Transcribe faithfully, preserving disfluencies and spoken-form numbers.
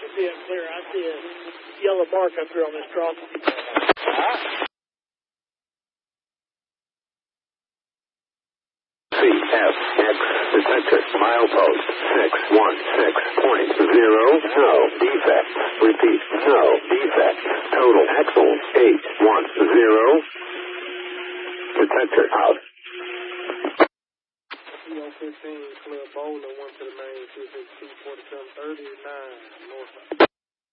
see it clear. I see a yellow mark up here on this crossing. C F X detector milepost six one six point zero. No defect. Repeat. No defect. Total axle eight one zero. Detector out. C O fifteen, clear bowler, one to the main, two six two, forty-seven thirty-nine, north.